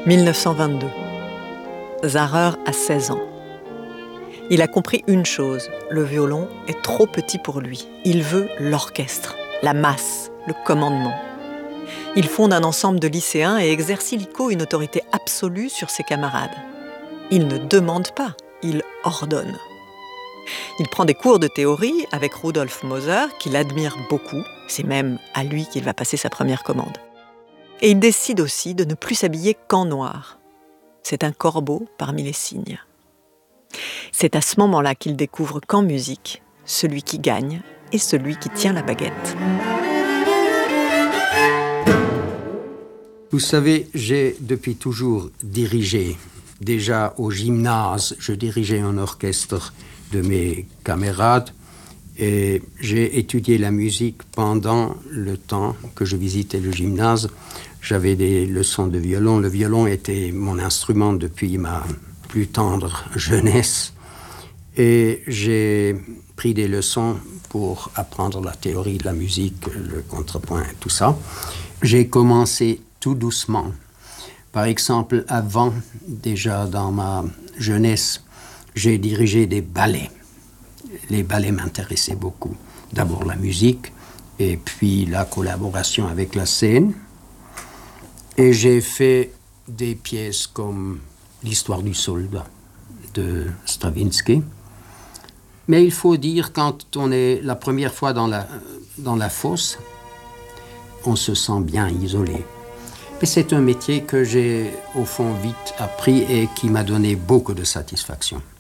1922. Zahrer a 16 ans. Il a compris une chose, le violon est trop petit pour lui. Il veut l'orchestre, la masse, le commandement. Il fonde un ensemble de lycéens et exerce illico une autorité absolue sur ses camarades. Il ne demande pas, il ordonne. Il prend des cours de théorie avec Rudolf Moser, qu'il admire beaucoup. C'est même à lui qu'il va passer sa première commande. Et il décide aussi de ne plus s'habiller qu'en noir. C'est un corbeau parmi les cygnes. C'est à ce moment-là qu'il découvre qu'en musique, celui qui gagne est celui qui tient la baguette. Vous savez, j'ai depuis toujours dirigé. Déjà au gymnase, je dirigeais un orchestre de mes camarades et j'ai étudié la musique pendant le temps que je visitais le gymnase. J'avais des leçons de violon. Le violon était mon instrument depuis ma plus tendre jeunesse. Et j'ai pris des leçons pour apprendre la théorie de la musique, le contrepoint, tout ça. J'ai commencé tout doucement. Par exemple, avant, déjà dans ma jeunesse, j'ai dirigé des ballets. Les ballets m'intéressaient beaucoup. D'abord la musique, et puis la collaboration avec la scène. Et j'ai fait des pièces comme L'histoire du soldat de Stravinsky. Mais il faut dire, quand on est la première fois dans la fosse, on se sent bien isolé. Mais c'est un métier que j'ai, au fond, vite appris et qui m'a donné beaucoup de satisfaction.